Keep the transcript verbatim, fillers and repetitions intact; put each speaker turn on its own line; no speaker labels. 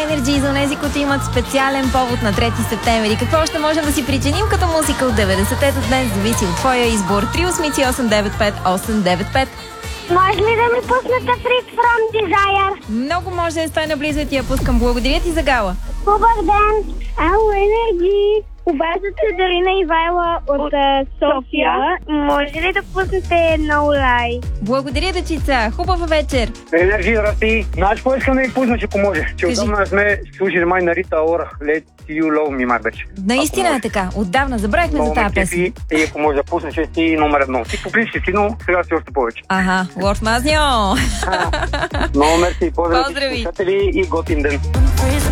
Energy за тези, които имат специален повод на трети септември. Какво още можем да си причиним като музика от деветдесетте днес, зависи от твоя избор. три осем осем девет пет осем девет пет.
Може ли да ми пуснете Free From Desire?
Много може, стой наблизо и ти я пускам. Благодаря ти за Гала.
Хубав ден! Ало, Енерджи! Обаждат се Дарина Ивайла от, от uh, София. Може ли да пуснете No Lie?
Благодаря, дечица. Хубав вечер.
Енерджи, здрасти. Знаеш какво искам да ми пуснеш, ако може? Че отдавна не сме слушали май на Рита Ора. Let You Love Me, май беше.
Наистина е така. Отдавна забравихме за тази песен.
И ако може да пуснеш, че си номер едно. Ти по принцип си, но сега си още повече.
Ага, Лорд Мазньо.
Много мерси. Поздрави,
Поздрави.
слушатели и готин ден.